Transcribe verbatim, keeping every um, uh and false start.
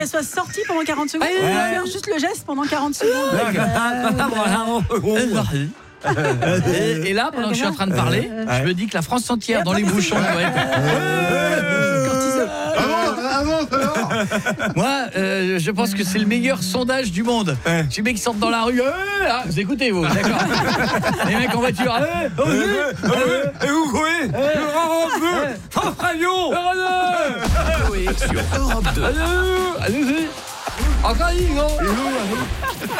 qu'elle soit sortie pendant quarante secondes. Ouais, On va ouais. faire juste le geste pendant quarante secondes. Et, et là, pendant que je suis en train de parler, je me dis que la France entière dans les bouchons doit être... Cortisol. Moi, euh, je pense que c'est le meilleur sondage du monde. Ouais. Les mecs qui sortent dans la rue, euh, ah, vous écoutez vous, d'accord. Les mecs en voiture, euh, euh, euh, Et vous croyez France Radio oui. Sur Europe deux. Allez, allez, allez. Encore, Hugo.